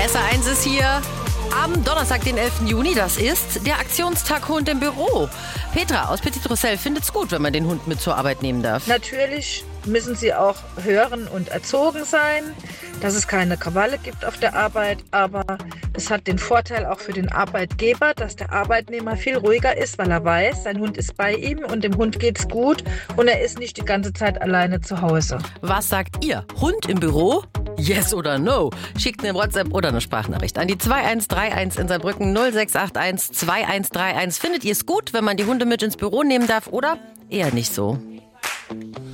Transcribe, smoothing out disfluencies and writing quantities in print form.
SR1 ist hier am Donnerstag, den 11. Juni. Das ist der Aktionstag Hund im Büro. Petra aus Petit Roussel findet es gut, wenn man den Hund mit zur Arbeit nehmen darf. Natürlich müssen sie auch hören und erzogen sein, dass es keine Krawalle gibt auf der Arbeit. Aber es hat den Vorteil auch für den Arbeitgeber, dass der Arbeitnehmer viel ruhiger ist, weil er weiß, sein Hund ist bei ihm und dem Hund geht's gut und er ist nicht die ganze Zeit alleine zu Hause. Was sagt ihr? Hund im Büro? Yes oder no? Schickt eine WhatsApp oder eine Sprachnachricht an die 2131 in Saarbrücken 0681 2131. Findet ihr es gut, wenn man die Hunde mit ins Büro nehmen darf oder eher nicht so?